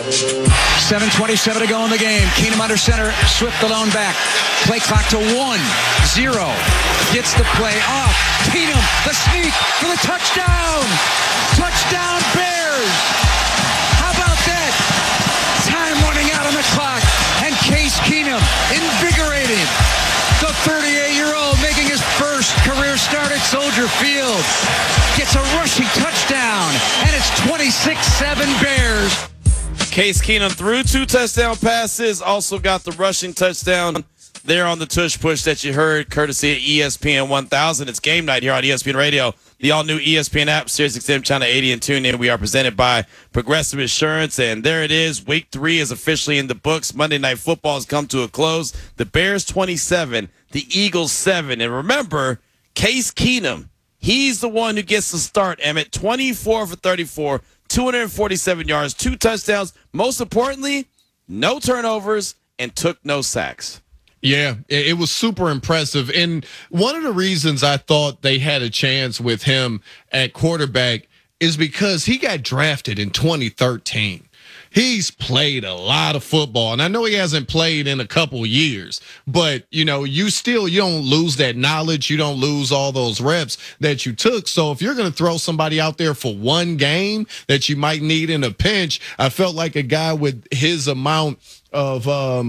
7:27 to go in the game. Keenum under center. Swift alone back. Play clock to 1-0. Gets the play off. Keenum, the sneak for the touchdown. Touchdown Bears. How about that? Time running out on the clock. And Case Keenum, invigorated. The 38-year-old making his first career start at Soldier Field. Gets a rushing touchdown. And it's 26-7 Bears. Case Keenum threw 2 touchdown passes, also got the rushing touchdown there on the tush push that you heard, courtesy of ESPN 1000. It's game night here on ESPN Radio, the all-new ESPN app, SiriusXM Channel 80, and tune in. We are presented by Progressive Insurance, and there it is. Week 3 is officially in the books. Monday Night Football has come to a close. The Bears 27, the Eagles 7. And remember, Case Keenum, he's the one who gets the start, Emmett, 24 for 34, 247 yards, 2 touchdowns. Most importantly, no turnovers and took no sacks. Yeah, it was super impressive. And one of the reasons I thought they had a chance with him at quarterback is because he got drafted in 2013. He's played a lot of football, and I know he hasn't played in a couple years, but, you don't lose that knowledge. You don't lose all those reps that you took. So if you're going to throw somebody out there for one game that you might need in a pinch, I felt like a guy with his amount of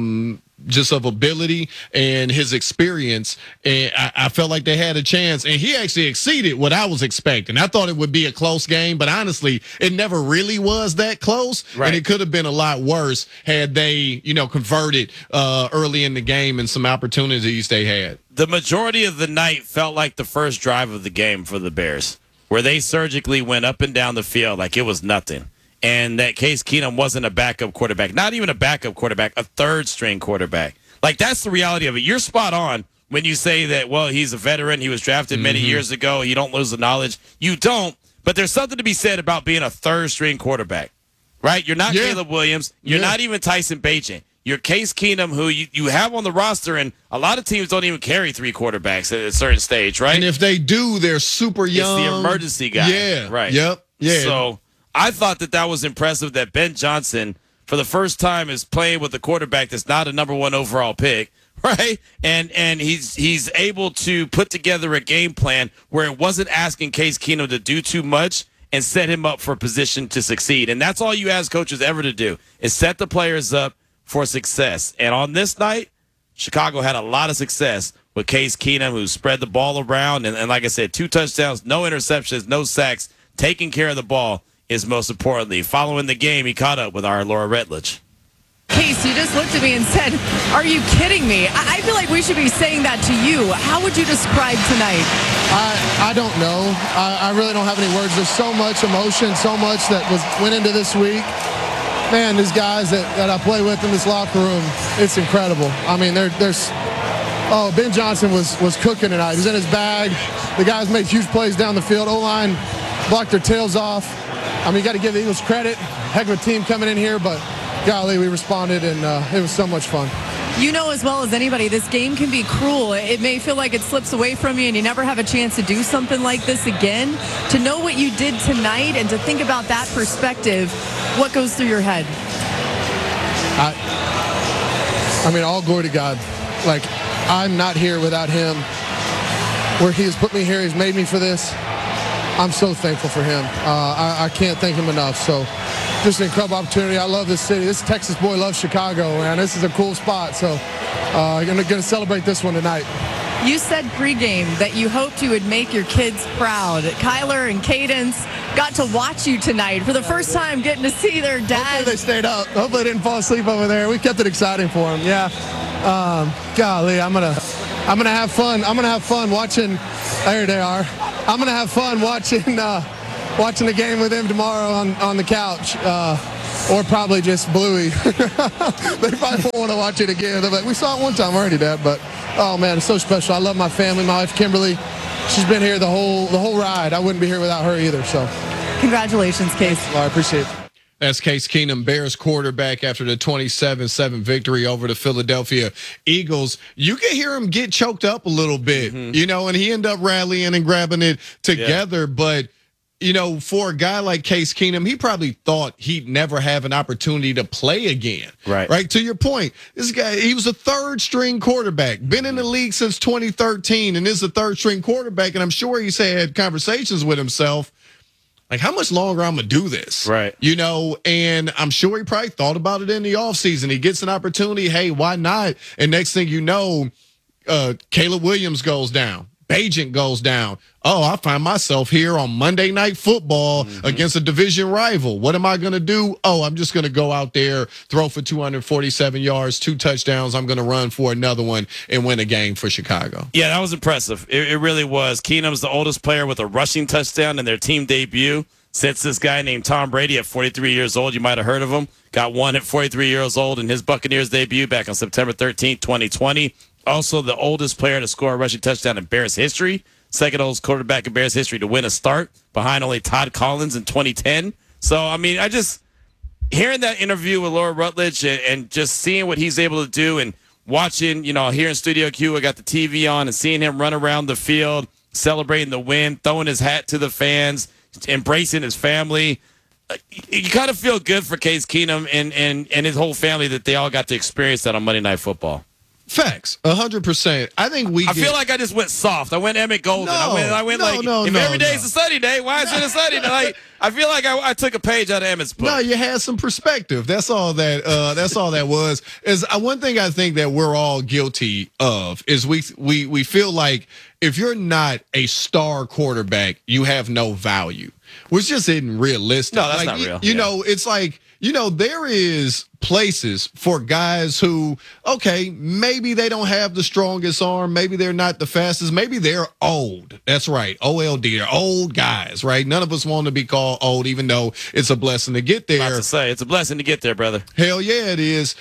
just of ability and his experience, and I felt like they had a chance, and he actually exceeded what I was expecting. I thought it would be a close game, but honestly, it never really was that close, right. And it could have been a lot worse had they, converted early in the game and some opportunities they had. The majority of the night felt like the first drive of the game for the Bears, where they surgically went up and down the field like it was nothing. And that Case Keenum wasn't a backup quarterback, not even a backup quarterback, a third-string quarterback. Like, that's the reality of it. You're spot on when you say that, well, he's a veteran. He was drafted many years ago. You don't lose the knowledge. You don't, but there's something to be said about being a third-string quarterback, right? You're not Caleb Williams. You're not even Tyson Bagent. You're Case Keenum, who you have on the roster, and a lot of teams don't even carry 3 quarterbacks at a certain stage, right? And if they do, they're super young. It's the emergency guy. Yeah. Right. Yep. Yeah. So I thought that was impressive that Ben Johnson, for the first time, is playing with a quarterback that's not a number 1 overall pick, right? And he's able to put together a game plan where it wasn't asking Case Keenum to do too much and set him up for a position to succeed. And that's all you ask coaches ever to do, is set the players up for success. And on this night, Chicago had a lot of success with Case Keenum, who spread the ball around. And like I said, 2 touchdowns, no interceptions, no sacks, taking care of the ball is most importantly. Following the game, he caught up with our Laura Retledge. Case, you just looked at me and said, "Are you kidding me?" I feel like we should be saying that to you. How would you describe tonight? I don't know. I really don't have any words. There's so much emotion, so much that went into this week. Man, these guys that I play with in this locker room, it's incredible. I mean, Ben Johnson was cooking tonight. He was in his bag. The guys made huge plays down the field. O-line blocked their tails off. I mean, you got to give the Eagles credit. Heck of a team coming in here, but golly, we responded, and it was so much fun. You know as well as anybody, this game can be cruel. It may feel like it slips away from you and you never have a chance to do something like this again. To know what you did tonight and to think about that perspective, what goes through your head? I mean, all glory to God. Like, I'm not here without him. Where he has put me here, he's made me for this. I'm so thankful for him. I can't thank him enough. So just an incredible opportunity. I love this city. This Texas boy loves Chicago, man. This is a cool spot. So I'm going to celebrate this one tonight. You said pregame that you hoped you would make your kids proud. Kyler and Cadence got to watch you tonight for the first time, getting to see their dad. Hopefully they stayed up. Hopefully they didn't fall asleep over there. We kept it exciting for them. Yeah. Golly, I'm gonna have fun. I'm gonna have fun watching. There they are. I'm gonna have fun watching the game with them tomorrow on the couch, or probably just Bluey. They probably won't want to watch it again. They're like, we saw it one time already, Dad. But oh man, it's so special. I love my family. My wife Kimberly. She's been here the whole ride. I wouldn't be here without her either. So, congratulations, Case. Thanks, I appreciate it. That's Case Keenum, Bears quarterback, after the 27-7 victory over the Philadelphia Eagles. You can hear him get choked up a little bit, and he ended up rallying and grabbing it together. Yeah. But for a guy like Case Keenum, he probably thought he'd never have an opportunity to play again. Right. To your point, this guy, he was a third string quarterback, been in the league since 2013, and is a third string quarterback. And I'm sure he's had conversations with himself, like, how much longer I'm going to do this? Right. And I'm sure he probably thought about it in the offseason. He gets an opportunity. Hey, why not? And next thing you know, Caleb Williams goes down. Bagent goes down. Oh, I find myself here on Monday Night Football against a division rival. What am I going to do? Oh, I'm just going to go out there, throw for 247 yards, 2 touchdowns. I'm going to run for another one and win a game for Chicago. Yeah, that was impressive. It really was. Keenum's the oldest player with a rushing touchdown in their team debut since this guy named Tom Brady at 43 years old. You might have heard of him. Got one at 43 years old in his Buccaneers debut back on September 13th, 2020. Also, the oldest player to score a rushing touchdown in Bears history. Second oldest quarterback in Bears history to win a start, behind only Todd Collins in 2010. So, I mean, hearing that interview with Laura Rutledge and just seeing what he's able to do and watching, here in Studio Q, I got the TV on and seeing him run around the field, celebrating the win, throwing his hat to the fans, embracing his family. You kind of feel good for Case Keenum and his whole family that they all got to experience that on Monday Night Football. Facts, 100%. I feel like I just went soft. I went Emmett Golden. I went if every day's a sunny day, why is it a sunny day? Like, I feel like I took a page out of Emmett's book. No, you had some perspective. That's all that. That's all that was. Is one thing I think that we're all guilty of is we feel like if you're not a star quarterback, you have no value, which just isn't realistic. No, that's not real. It's like, there is places for guys who, okay, maybe they don't have the strongest arm. Maybe they're not the fastest. Maybe they're old. That's right. OLD. They're old guys, right? None of us want to be called old, even though it's a blessing to get there. About to say, it's a blessing to get there, brother. Hell yeah, it is.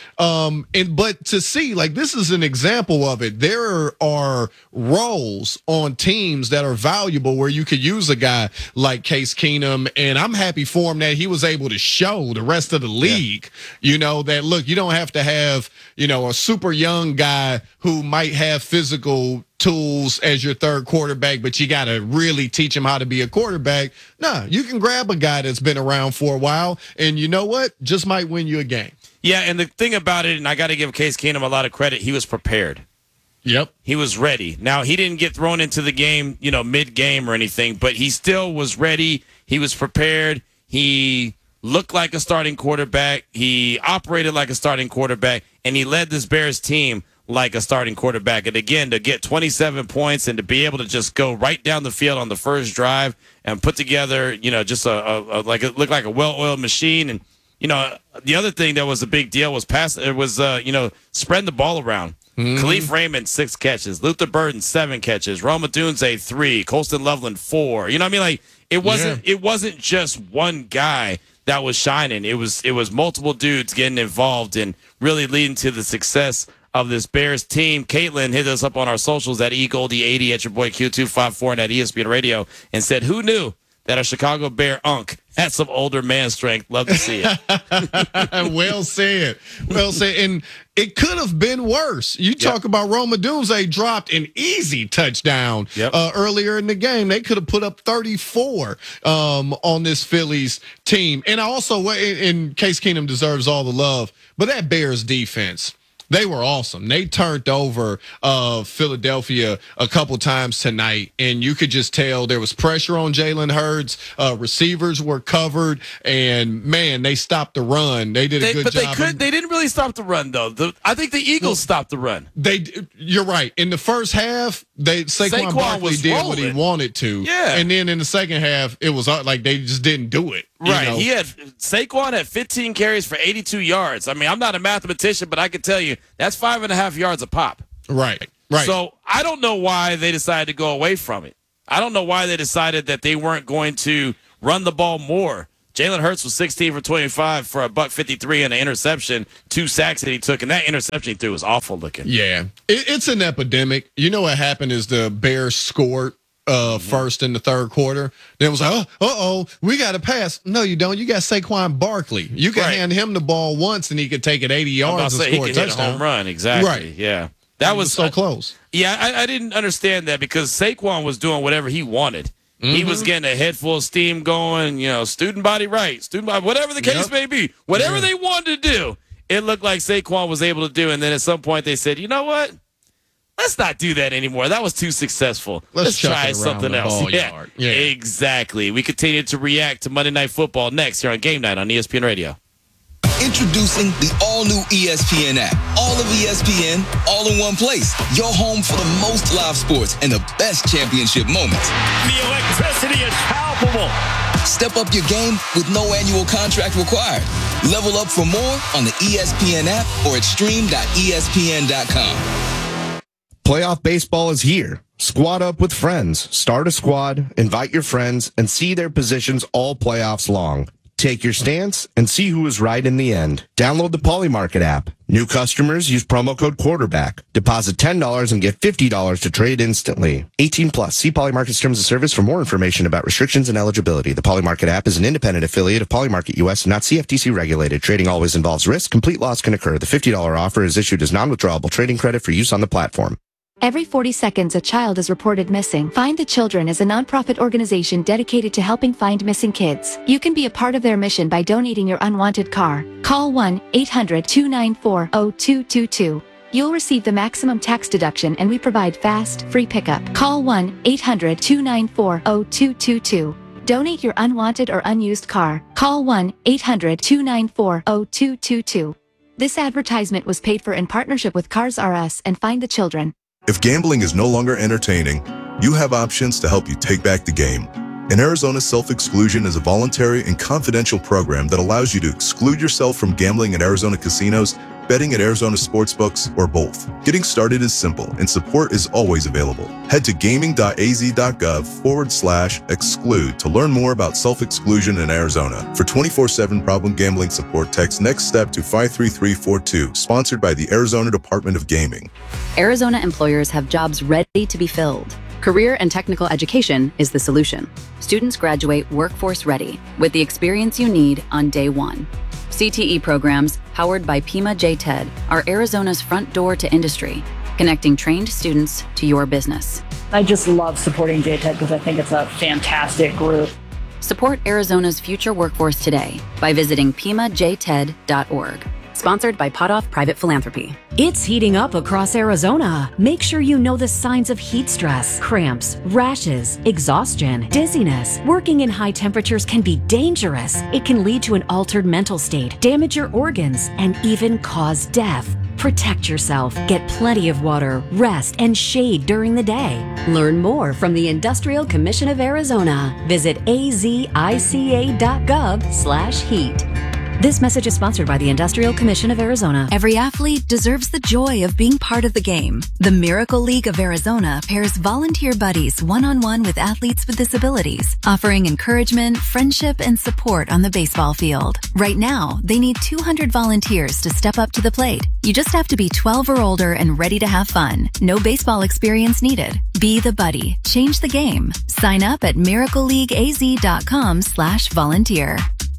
But to see, like, this is an example of it. There are roles on teams that are valuable where you could use a guy like Case Keenum, and I'm happy for him that he was able to show the rest of the league, that, look, you don't have to have, a super young guy who might have physical tools as your third quarterback, but you got to really teach him how to be a quarterback. No, you can grab a guy that's been around for a while, and you know what? Just might win you a game. Yeah, and the thing about it, and I got to give Case Keenum a lot of credit, he was prepared. Yep. He was ready. Now, he didn't get thrown into the game, mid-game or anything, but he still was ready. He was prepared. He looked like a starting quarterback. He operated like a starting quarterback, and he led this Bears team like a starting quarterback. And again, to get 27 points and to be able to just go right down the field on the first drive and put together, just it looked like a well-oiled machine. And the other thing that was a big deal was spreading the ball around. Khalif Raymond 6 catches, Luther Burden 7 catches, Rome Odunze 3, Colston Loveland 4. You know what I mean? Like, it wasn't just one guy that was shining. It was multiple dudes getting involved and really leading to the success of this Bears team. Caitlin hit us up on our socials at eGoldie80 at your boy Q254 and at ESPN Radio and said, who knew that a Chicago Bear unk had some older man strength? Love to see it. Well said. Well said. And it could have been worse. You talk about Rome Odunze dropped an easy touchdown earlier in the game. They could have put up 34 on this Phillies team. And I also, in Case Keenum deserves all the love, but that Bears defense, they were awesome. They turned over Philadelphia a couple times tonight, and you could just tell there was pressure on Jalen Hurts. Receivers were covered, and, man, they stopped the run. They did a good job. But they didn't really stop the run, though. I think the Eagles stopped the run. You're right. In the first half, Saquon Barkley did what he wanted to. Yeah. And then in the second half, it was like they just didn't do it. Right. Saquon had 15 carries for 82 yards. I mean, I'm not a mathematician, but I can tell you that's 5.5 yards a pop. Right. So I don't know why they decided to go away from it. I don't know why they decided that they weren't going to run the ball more. Jalen Hurts was 16 for 25 for a $153 and an interception, 2 sacks that he took, and that interception he threw was awful looking. Yeah. It's an epidemic. You know what happened is the Bears scored first in the third quarter. Then it was like, we got to pass. No, you don't. You got Saquon Barkley. You can hand him the ball once, and he could take it 80 yards and score a touchdown. Hit a home run, exactly. Right. Yeah. That was so close. Yeah, I didn't understand that because Saquon was doing whatever he wanted. He was getting a head full of steam going, student body right, student body, whatever the case may be, whatever they wanted to do. It looked like Saquon was able to do. And then at some point they said, you know what? Let's not do that anymore. That was too successful. Let's try something else. Yeah, exactly. We continue to react to Monday Night Football next here on Game Night on ESPN Radio. Introducing the all-new ESPN app. All of ESPN, all in one place. Your home for the most live sports and the best championship moments. The electricity is palpable. Step up your game with no annual contract required. Level up for more on the ESPN app or at stream.espn.com. Playoff baseball is here. Squad up with friends. Start a squad, invite your friends, and see their positions all playoffs long. Take your stance and see who is right in the end. Download the Polymarket app. New customers use promo code quarterback. Deposit $10 and get $50 to trade instantly. 18 plus. See Polymarket's terms of service for more information about restrictions and eligibility. The Polymarket app is an independent affiliate of Polymarket US, not CFTC regulated. Trading always involves risk. Complete loss can occur. The $50 offer is issued as non-withdrawable trading credit for use on the platform. Every 40 seconds, a child is reported missing. Find the Children is a nonprofit organization dedicated to helping find missing kids. You can be a part of their mission by donating your unwanted car. Call 1-800-294-0222. You'll receive the maximum tax deduction, and we provide fast, free pickup. Call 1-800-294-0222. Donate your unwanted or unused car. Call 1-800-294-0222. This advertisement was paid for in partnership with Cars R Us and Find the Children. If gambling is no longer entertaining, you have options to help you take back the game. In Arizona, self-exclusion is a voluntary and confidential program that allows you to exclude yourself from gambling at Arizona casinos, betting at Arizona sportsbooks, or both. Getting started is simple, and support is always available. Head to gaming.az.gov/exclude to learn more about self-exclusion in Arizona. For 24/7 problem gambling support, text Next Step to 53342, sponsored by the Arizona Department of Gaming. Arizona employers have jobs ready to be filled. Career and technical education is the solution. Students graduate workforce ready with the experience you need on day one. CTE programs, powered by Pima JTED, are Arizona's front door to industry, connecting trained students to your business. I just love supporting JTED because I think it's a fantastic group. Support Arizona's future workforce today by visiting pimajted.org. Sponsored by Potoff Private Philanthropy. It's heating up across Arizona. Make sure you know the signs of heat stress, cramps, rashes, exhaustion, dizziness. Working in high temperatures can be dangerous. It can lead to an altered mental state, damage your organs, and even cause death. Protect yourself. Get plenty of water, rest, and shade during the day. Learn more from the Industrial Commission of Arizona. Visit azica.gov/heat. This message is sponsored by the Industrial Commission of Arizona. Every athlete deserves the joy of being part of the game. The Miracle League of Arizona pairs volunteer buddies one-on-one with athletes with disabilities, offering encouragement, friendship, and support on the baseball field. Right now, they need 200 volunteers to step up to the plate. You just have to be 12 or older and ready to have fun. No baseball experience needed. Be the buddy. Change the game. Sign up at miracleleagueaz.com/volunteer.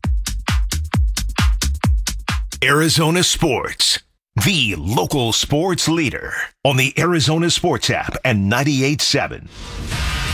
Arizona Sports, the local sports leader on the Arizona Sports app and 98.7.